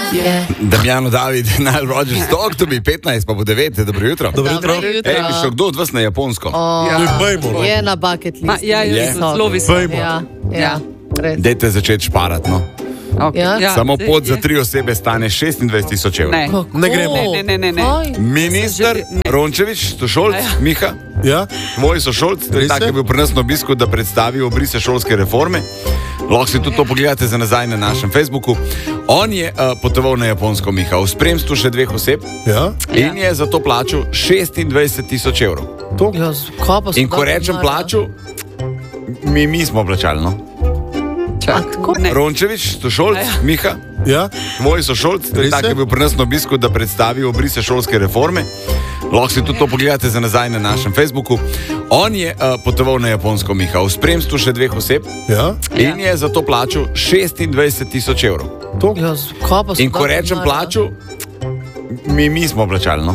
Damjano David, Nile Rodgers, talk to me, 15 pa bo 9, dobro jutro. Dobro jutro. Ej, bi šel kdo od vas na Japonsko? Je na bucket list. Zelo visoko. Ja, res. Dajte začeti šparati, no. Okay. Ja. Samo pot za 3 osebe stane 26,000 evrov. Ne. Ne gremo. Ne. Minister Rončević, sošolc, Miha, tvoj sošolc, tak je bil pri nas na obisku, da predstavi obrise šolske reforme. Lahko si tudi to pogledate za nazaj na našem Facebooku. On je potoval na Japonsko, Miha, v spremstvu še 2 oseb in je za to plačal 26,000 evrov. In ko rečem plaču, mi smo plačali, no. Rončević, sošolc, Miha, tvoj sošolc, tak je bil pri nas na obisku, da predstavi obrise šolske reforme. Lahko si tudi to pogledate za nazaj na našem Facebooku. On je potoval na Japonsko, Miha, v spremstvu še 2 oseb in je za to plačal 26,000 evrov. In ko rečem plaču, mi smo plačali, no.